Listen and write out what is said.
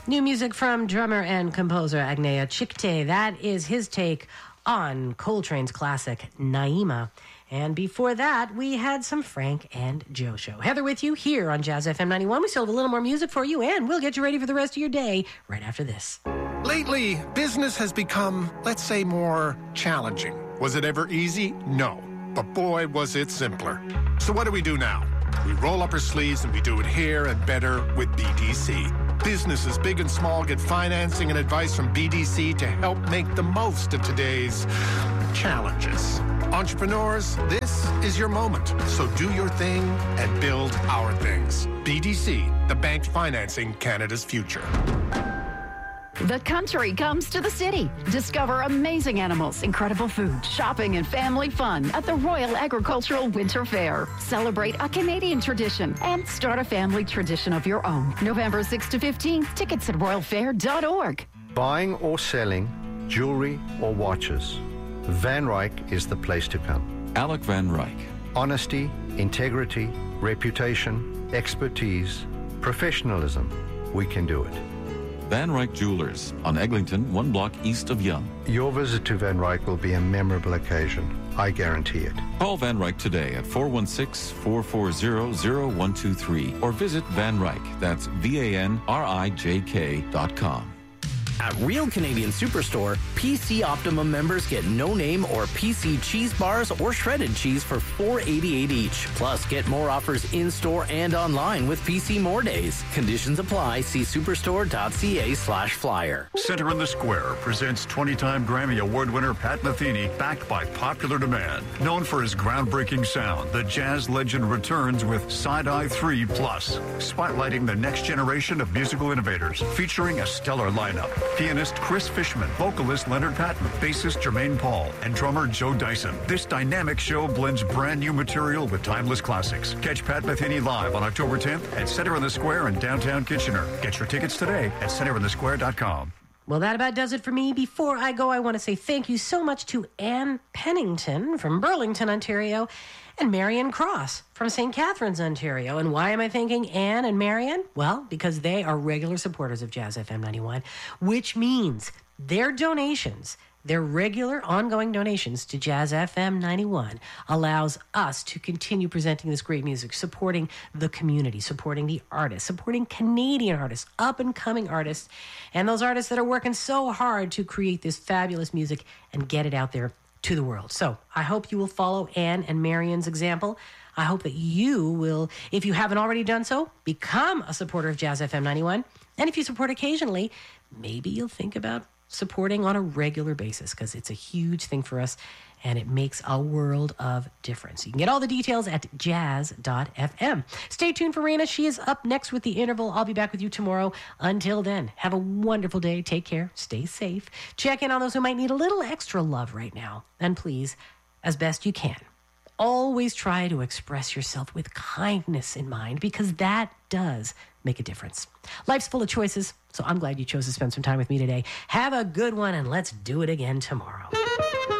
New music from drummer and composer Agnea Chikte. That is his take on Coltrane's classic Naima. And before that, we had some Frank and Joe show. Heather with you here on Jazz FM 91. We still have a little more music for you, and we'll get you ready for the rest of your day right after this. Lately, business has become, let's say, more challenging. Was it ever easy? No. But boy, was it simpler. So what do we do now? We roll up our sleeves and we do it here and better with BDC. Businesses big and small get financing and advice from BDC to help make the most of today's challenges. Entrepreneurs, this is your moment. So do your thing and build our things. BDC, the bank financing Canada's future. The country comes to the city. Discover amazing animals, incredible food, shopping, and family fun at the Royal Agricultural Winter Fair. Celebrate a Canadian tradition and start a family tradition of your own. November 6th to 15th. Tickets at royalfair.org. Buying or selling jewelry or watches, Van Ryk is the place to come. Alec Van Ryk. Honesty, integrity, reputation, expertise, professionalism. We can do it. Van Ryk Jewelers on Eglinton, 1 block east of Yonge. Your visit to Van Ryk will be a memorable occasion. I guarantee it. Call Van Ryk today at 416-440-0123 or visit Van Ryk. That's VANRIJK.com. At Real Canadian Superstore, PC Optimum members get no name or PC cheese bars or shredded cheese for $4.88 each. Plus, get more offers in-store and online with PC More Days. Conditions apply. See superstore.ca/flyer. Center in the Square presents 20-time Grammy Award winner Pat Metheny, backed by popular demand. Known for his groundbreaking sound, the jazz legend returns with Side-Eye 3 Plus, spotlighting the next generation of musical innovators, featuring a stellar lineup. Pianist Chris Fishman, vocalist Leonard Patton, bassist Jermaine Paul, and drummer Joe Dyson. This dynamic show blends brand new material with timeless classics. Catch Pat Metheny live on October 10th at Center in the Square in downtown Kitchener. Get your tickets today at centerinthesquare.com. Well, that about does it for me. Before I go, I want to say thank you so much to Ann Pennington from Burlington, Ontario, and Marion Cross from St. Catharines, Ontario. And why am I thanking Ann and Marion? Well, because they are regular supporters of Jazz FM 91, which means their donations, their regular ongoing donations to Jazz FM 91 allows us to continue presenting this great music, supporting the community, supporting the artists, supporting Canadian artists, up-and-coming artists, and those artists that are working so hard to create this fabulous music and get it out there to the world. So I hope you will follow Ann and Marion's example. I hope that you will, if you haven't already done so, become a supporter of Jazz FM 91. And if you support occasionally, maybe you'll think about supporting on a regular basis, because it's a huge thing for us and it makes a world of difference. You can get all the details at jazz.fm. Stay tuned for Raina. She is up next with The Interval. I'll be back with you tomorrow. Until then, have a wonderful day. Take care. Stay safe. Check in on those who might need a little extra love right now. And please, as best you can, always try to express yourself with kindness in mind, because that does make a difference. Life's full of choices, so I'm glad you chose to spend some time with me today. Have a good one, and let's do it again tomorrow.